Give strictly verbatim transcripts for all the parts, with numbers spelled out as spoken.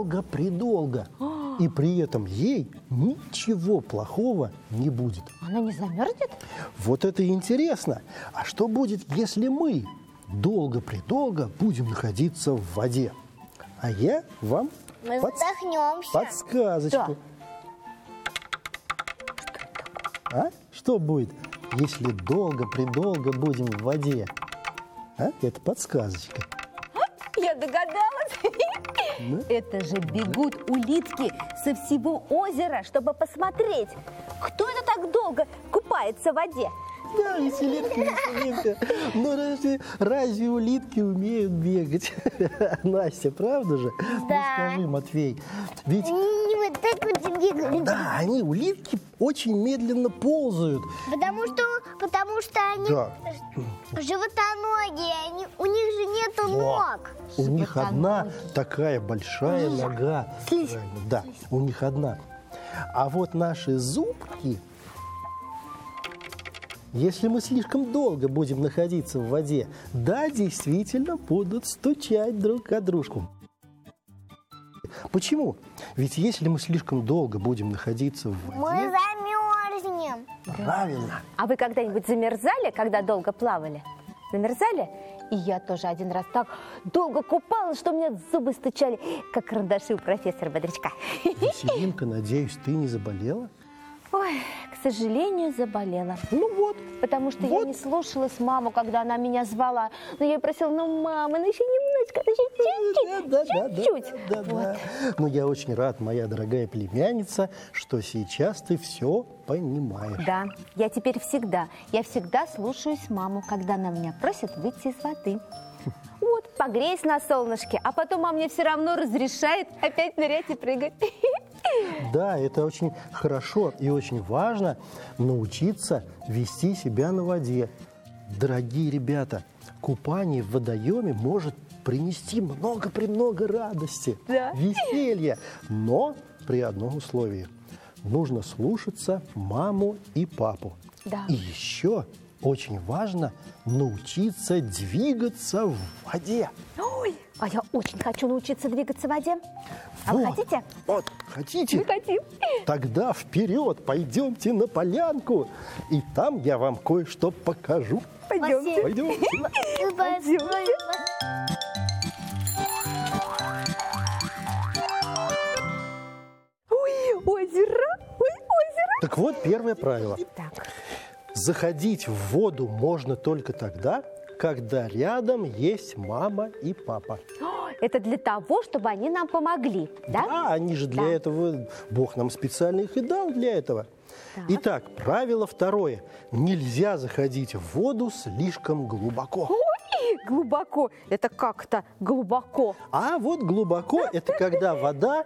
долго-предолго. И при этом ей ничего плохого не будет. Она не замерзнет? Вот это и интересно. А что будет, если мы долго-предолго будем находиться в воде? А я вам Мы под- задохнемся. подсказочку. А? Что будет, если долго-предолго будем в воде? А? Это подсказочка. Я догадалась. Ну? Это же бегут улитки со всего озера, чтобы посмотреть, кто это так долго купается в воде. Да, веселинка, веселинка. Но разве, разве улитки умеют бегать? Настя, правда же? Ну, Да. скажи, Матвей, ведь Не вот так вот бегают. да, они, улитки, очень медленно ползают. Потому что, потому что они Да. животоногие, они, у них же нету ног. У них одна Животоногие. такая большая нога. Слизь. Правильно, да, у них одна. А вот наши зубки, если мы слишком долго будем находиться в воде, да, действительно будут стучать друг о дружку. Почему? Ведь если мы слишком долго будем находиться в Мы воде, замерзнем. правильно. А вы когда-нибудь замерзали, когда долго плавали? Замерзали? И я тоже один раз так долго купалась, что у меня зубы стучали, как карандаши у профессора Бодрячка. Веселинка, надеюсь, ты не заболела? Ой, к сожалению, заболела. Ну вот. Потому что Вот. я не слушалась маму, когда она меня звала. Но я ей просила, ну, мама, ну еще немножко, ну еще чуть-чуть, Да, да, да, чуть-чуть. да, да, да. Ну, я очень рад, моя дорогая племянница, что сейчас ты все понимаешь. Да, я теперь всегда, я всегда слушаюсь маму, когда она меня просит выйти из воды. Вот, погрейся на солнышке, а потом мама мне все равно разрешает опять нырять и прыгать. Да, это очень хорошо и очень важно научиться вести себя на воде. Дорогие ребята, купание в водоеме может принести много-премного радости, Да. веселья, но при одном условии. Нужно слушаться маму и папу. Да. И еще очень важно научиться двигаться в воде. Ой, а я очень хочу научиться двигаться в воде. А вы Вот. хотите? Вот, хотите? Мы хотим. Тогда вперед, пойдемте на полянку, и там я вам кое-что покажу. Пойдемте. Пойдемте. Ой, озеро, ой, озеро. Так вот, первое правило. Так, Заходить в воду можно только тогда, когда рядом есть мама и папа. это для того, чтобы они нам помогли, да? А они же для Да. этого, Бог нам специально их и дал для этого. Итак, правило второе. Нельзя заходить в воду слишком глубоко. Ой, глубоко. Это как-то глубоко. А вот глубоко – это когда вода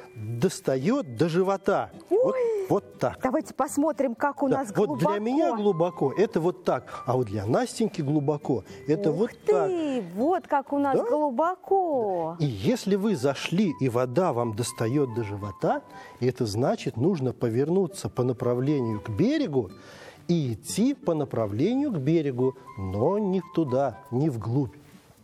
достает до живота. Вот, вот так. Давайте посмотрим, как у Да, нас вот глубоко. для меня глубоко – это вот так. А вот для Настеньки глубоко – это Ух вот ты, так. вот как у нас Да? глубоко. И если вы зашли, и вода вам достает до живота, это значит, нужно повернуться по направлению к берегу и идти по направлению к берегу, но не туда, не вглубь.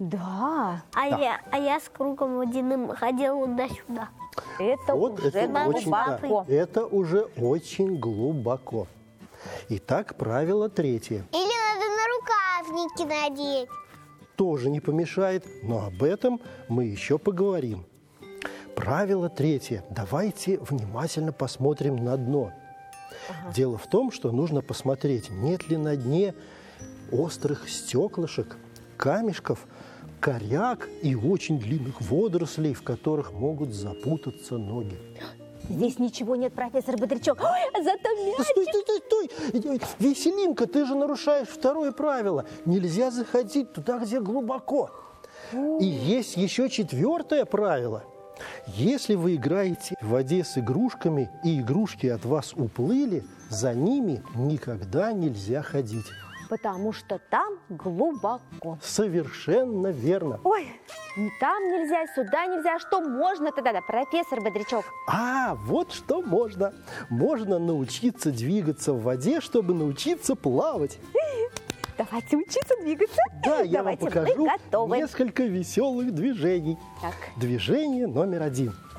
Да, А я, а я с кругом водяным ходила туда-сюда. это Вот уже это очень, да, глубоко. это уже очень глубоко. Итак, правило третье. Или надо на рукавники надеть. Тоже не помешает, но об этом мы еще поговорим. Правило третье. Давайте внимательно посмотрим на дно. Дело в том, что нужно посмотреть, нет ли на дне острых стеклышек, камешков, коряк и очень длинных водорослей, в которых могут запутаться ноги. Здесь ничего нет, профессор Бодрячок. Ой, а зато Да мяч. стой, стой, стой, стой! Веселинка, ты же нарушаешь второе правило. Нельзя заходить туда, где глубоко. И есть еще четвертое правило. Если вы играете в воде с игрушками, и игрушки от вас уплыли, за ними никогда нельзя ходить. Потому что там глубоко. Совершенно верно. Ой, там нельзя, сюда нельзя. Что можно тогда, да, профессор Бодрячок? А, вот что можно. Можно научиться двигаться в воде, чтобы научиться плавать. Давайте учиться двигаться. Да, я Давайте, вам покажу мы готовы. несколько веселых движений. Так. Движение номер один.